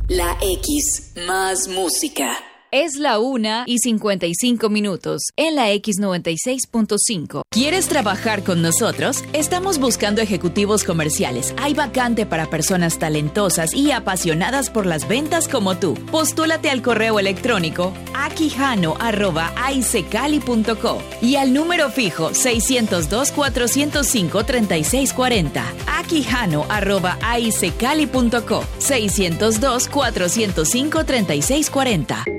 La X más música. Es la 1:55 en la X96.5. ¿Quieres trabajar con nosotros? Estamos buscando ejecutivos comerciales. Hay vacante para personas talentosas y apasionadas por las ventas como tú. Postúlate al correo electrónico aquijano@aicecali.co y al número fijo 602-405-3640. aquijano@aicecali.co 602-405-3640.